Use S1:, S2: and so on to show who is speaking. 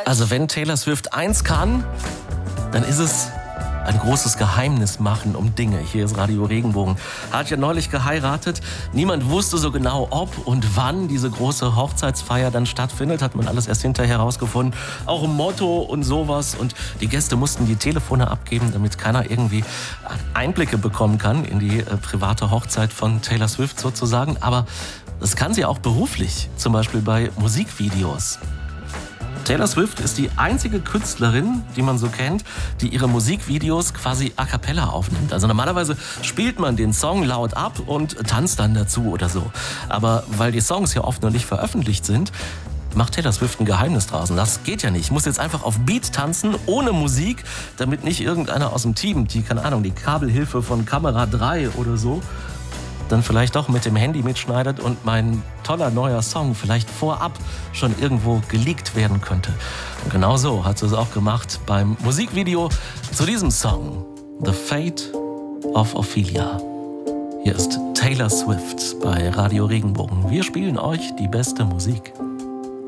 S1: Also wenn Taylor Swift eins kann, dann ist es ein großes Geheimnis machen um Dinge. Hier ist Radio Regenbogen. Hat ja neulich geheiratet. Niemand wusste so genau, ob und wann diese große Hochzeitsfeier dann stattfindet. Hat man alles erst hinterher herausgefunden. Auch ein Motto und sowas. Und die Gäste mussten die Telefone abgeben, damit keiner irgendwie Einblicke bekommen kann in die private Hochzeit von Taylor Swift sozusagen. Aber das kann sie auch beruflich, zum Beispiel bei Musikvideos. Taylor Swift ist die einzige Künstlerin, die man so kennt, die ihre Musikvideos quasi a cappella aufnimmt. Also normalerweise spielt man den Song laut ab und tanzt dann dazu oder so. Aber weil die Songs ja oft noch nicht veröffentlicht sind, macht Taylor Swift ein Geheimnis draußen. Das geht ja nicht. Ich muss jetzt einfach auf Beat tanzen, ohne Musik, damit nicht irgendeiner aus dem Team, die Kabelhilfe von Kamera 3 oder so, dann vielleicht doch mit dem Handy mitschneidet und mein toller neuer Song vielleicht vorab schon irgendwo geleakt werden könnte. Und genau so hat sie es auch gemacht beim Musikvideo zu diesem Song, The Fate of Ophelia. Hier ist Taylor Swift bei Radio Regenbogen. Wir spielen euch die beste Musik.